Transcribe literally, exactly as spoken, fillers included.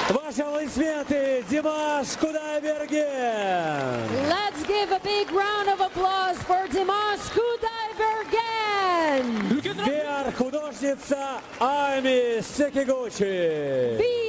Ваши аплодисменты, Димаш Кудайберген. Let's give a big round of applause for Dimash Kudaibergen. Вверх художница Ами Секигучи.